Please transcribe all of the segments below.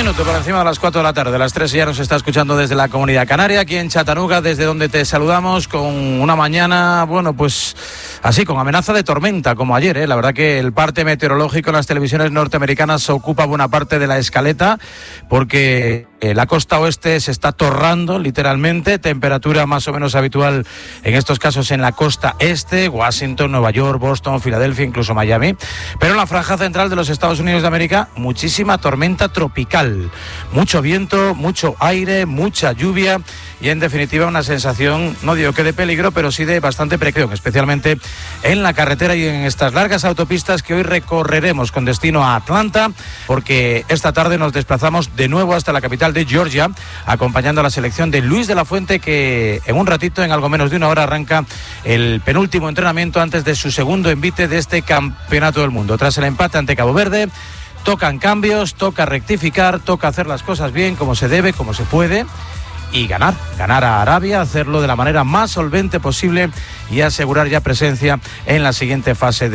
minuto por encima de las 4 de la tarde, las 3 ya nos está escuchando desde la Comunidad Canaria, aquí en Chattanooga, desde donde te saludamos con una mañana, bueno, pues así, con amenaza de tormenta, como ayer, La verdad que el parte meteorológico en las televisiones norteamericanas ocupa buena parte de la escaleta, porque la costa oeste se está torrando, literalmente, temperatura más o menos habitual en estos casos en la costa este, Washington, Nueva York, Boston, Filadelfia, incluso Miami, pero en la franja central de los Estados Unidos de América, muchísima tormenta tropical, mucho viento, mucho aire, mucha lluvia y en definitiva una sensación, no digo que de peligro, pero sí de bastante precaución, especialmente en la carretera y en estas largas autopistas que hoy recorreremos con destino a Atlanta, porque esta tarde nos desplazamos de nuevo hasta la capital de Georgia, acompañando a la selección de Luis de la Fuente, que en un ratito, en algo menos de una hora, arranca el penúltimo entrenamiento antes de su segundo envite de este campeonato del mundo. Tras el empate ante Cabo Verde, tocan cambios, toca rectificar, toca hacer las cosas bien, como se debe, como se puede, y ganar a Arabia, hacerlo de la manera más solvente posible y asegurar ya presencia en la siguiente fase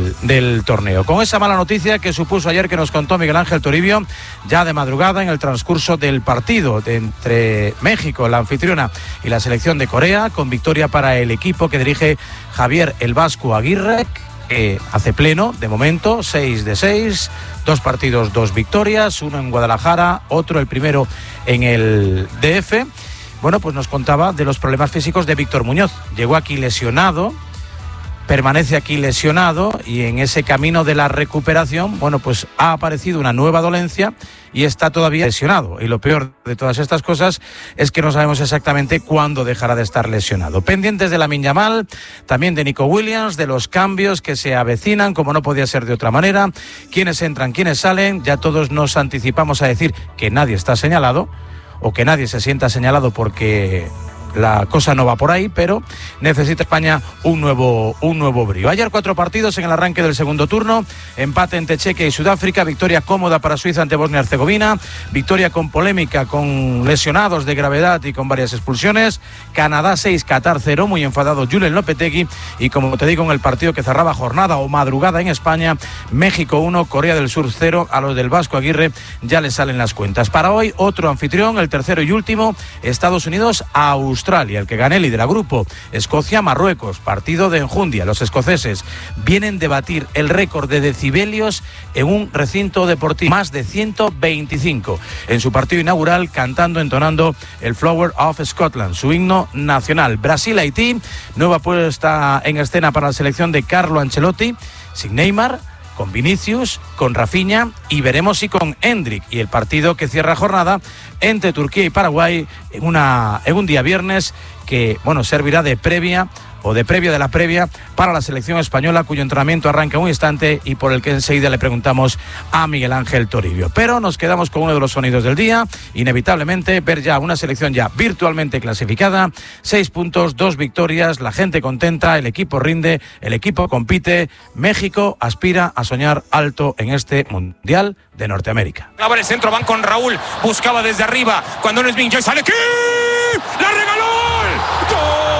del torneo. Con esa mala noticia que supuso ayer, que nos contó Miguel Ángel Toribio, ya de madrugada en el transcurso del partido entre México, la anfitriona, y la selección de Corea, con victoria para el equipo que dirige Javier el Vasco Aguirre, que hace pleno, de momento, 6 de 6, 2 partidos, 2 victorias, uno en Guadalajara, otro el primero en el DF. Bueno, pues nos contaba de los problemas físicos de Víctor Muñoz. Llegó aquí lesionado, permanece aquí lesionado y en ese camino de la recuperación, bueno, pues ha aparecido una nueva dolencia y está todavía lesionado. Y lo peor de todas estas cosas es que no sabemos exactamente cuándo dejará de estar lesionado. Pendientes de Lamine Yamal, también de Nico Williams, de los cambios que se avecinan, como no podía ser de otra manera, quiénes entran, quiénes salen. Ya todos nos anticipamos a decir que nadie está señalado, o que nadie se sienta señalado, porque la cosa no va por ahí, pero necesita España un nuevo brío. Ayer 4 partidos en el arranque del segundo turno, empate entre Chequia y Sudáfrica, victoria cómoda para Suiza ante Bosnia y Herzegovina, victoria con polémica, con lesionados de gravedad y con varias expulsiones, Canadá 6, Qatar 0, muy enfadado Julen Lopetegui, y como te digo, en el partido que cerraba jornada o madrugada en España, México 1, Corea del Sur 0, a los del Vasco Aguirre ya les salen las cuentas. Para hoy, otro anfitrión, el tercero y último, Estados Unidos a Australia. El que gane lidera grupo. Escocia-Marruecos, partido de enjundia. Los escoceses vienen de batir el récord de decibelios en un recinto deportivo, más de 125, en su partido inaugural, cantando, entonando el Flower of Scotland, su himno nacional. Brasil-Haití, nueva puesta en escena para la selección de Carlo Ancelotti, sin Neymar, con Vinicius, con Rafinha y veremos si con Endrick. Y el partido que cierra jornada entre Turquía y Paraguay en un día viernes que, bueno, servirá de previa o de previa de la previa para la selección española, cuyo entrenamiento arranca en un instante y por el que enseguida le preguntamos a Miguel Ángel Toribio. Pero nos quedamos con uno de los sonidos del día, inevitablemente ver ya una selección ya virtualmente clasificada, 6 puntos, 2 victorias, la gente contenta, el equipo rinde, el equipo compite. México aspira a soñar alto en este Mundial de Norteamérica. Clava el centro, van con Raúl, buscaba desde arriba, cuando no es Minjoy, sale aquí, la regaló, ¡gol!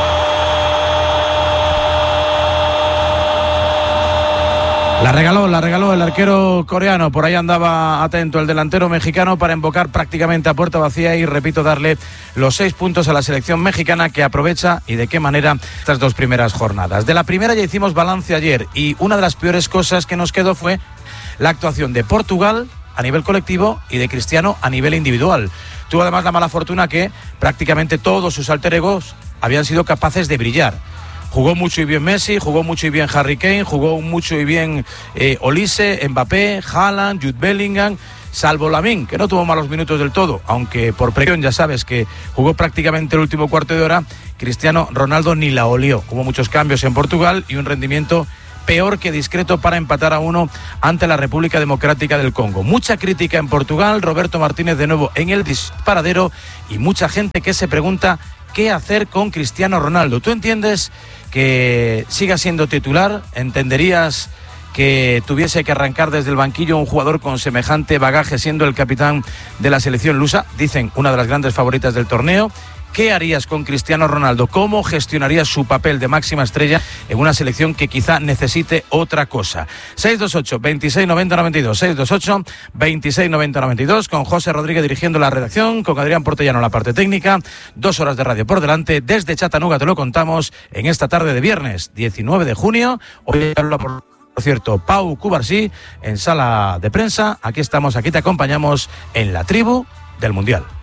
La regaló el arquero coreano. Por ahí andaba atento el delantero mexicano para invocar prácticamente a puerta vacía y, repito, darle los 6 puntos a la selección mexicana, que aprovecha, y de qué manera, estas 2 primeras jornadas. De la primera ya hicimos balance ayer y una de las peores cosas que nos quedó fue la actuación de Portugal a nivel colectivo y de Cristiano a nivel individual. Tuvo además la mala fortuna que prácticamente todos sus alter egos habían sido capaces de brillar. Jugó mucho y bien Messi, jugó mucho y bien Harry Kane, jugó mucho y bien Olise, Mbappé, Haaland, Jude Bellingham, salvo Lamine, que no tuvo malos minutos del todo, aunque por precaución, ya sabes que jugó prácticamente el último cuarto de hora. Cristiano Ronaldo ni la olió. Hubo muchos cambios en Portugal y un rendimiento peor que discreto para empatar a 1 ante la República Democrática del Congo. Mucha crítica en Portugal, Roberto Martínez de nuevo en el disparadero y mucha gente que se pregunta qué hacer con Cristiano Ronaldo. ¿Tú entiendes que siga siendo titular? ¿Entenderías que tuviese que arrancar desde el banquillo un jugador con semejante bagaje, siendo el capitán de la selección lusa? Dicen una de las grandes favoritas del torneo. ¿Qué harías con Cristiano Ronaldo? ¿Cómo gestionarías su papel de máxima estrella en una selección que quizá necesite otra cosa? 628 26 90 92, 628 26 90 92, con José Rodríguez dirigiendo la redacción, con Adrián Portellano la parte técnica. 2 horas de radio por delante. Desde Chattanooga te lo contamos en esta tarde de viernes 19 de junio. Hoy habla, por cierto, Pau Cubarsí en sala de prensa. Aquí estamos, aquí te acompañamos en la tribu del Mundial.